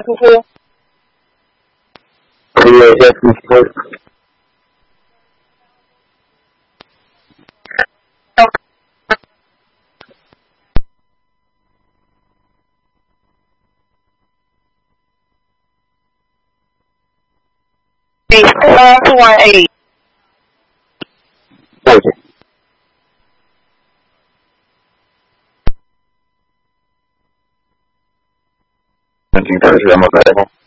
叔叔？ 可以有些付出。 418。 过去。请大家什么开放？